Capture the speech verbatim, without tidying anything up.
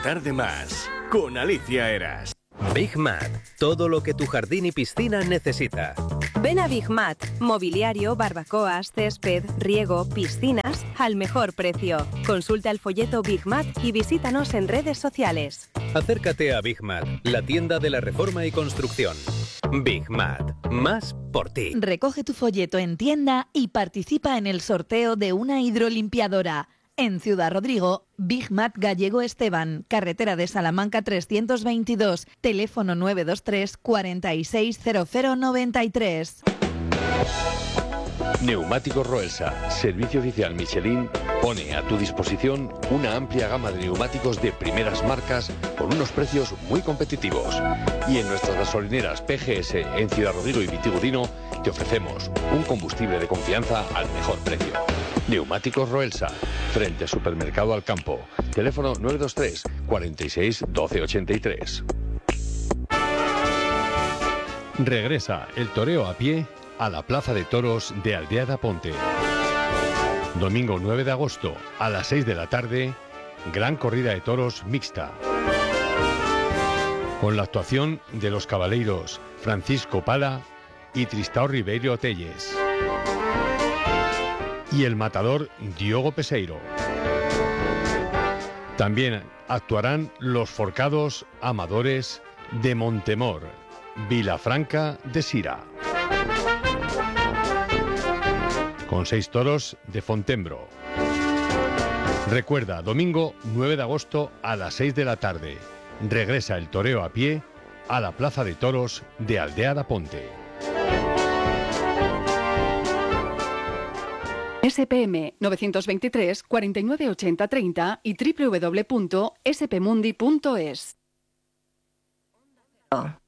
tarde más, con Alicia Eras. Big Mat, todo lo que tu jardín y piscina necesita. Ven a Big Mat, mobiliario, barbacoas, césped, riego, piscinas, al mejor precio. Consulta el folleto Big Mat y visítanos en redes sociales. Acércate a Big Mat, la tienda de la reforma y construcción. Big Mat, más por ti. Recoge tu folleto en tienda y participa en el sorteo de una hidrolimpiadora. En Ciudad Rodrigo, Big Mat Gallego Esteban, carretera de Salamanca trescientos veintidós, teléfono nueve dos tres, cuarenta y seis, cero cero noventa y tres. Neumáticos Roelsa, servicio oficial Michelin, pone a tu disposición una amplia gama de neumáticos de primeras marcas con unos precios muy competitivos. Y en nuestras gasolineras P G S en Ciudad Rodrigo y Vitigudino te ofrecemos un combustible de confianza al mejor precio. Neumáticos Roelsa, frente al Supermercado Alcampo. Teléfono nueve dos tres, cuarenta y seis, doce ochenta y tres. Regresa el toreo a pie a la Plaza de Toros de Aldea de Aponte. Domingo nueve de agosto a las seis de la tarde, gran corrida de toros mixta. Con la actuación de los cabaleiros Francisco Pala y Tristão Ribeiro Telles. Y el matador Diogo Peseiro. También actuarán los forcados amadores de Montemor, Vilafranca de Sira. Con seis toros de Fontembro. Recuerda, domingo nueve de agosto a las seis de la tarde. Regresa el toreo a pie a la Plaza de Toros de Aldea de Aponte. S P M novecientos veintitrés, cuarenta y nueve, ochenta, treinta y doble u doble u doble u punto s p mundi punto es.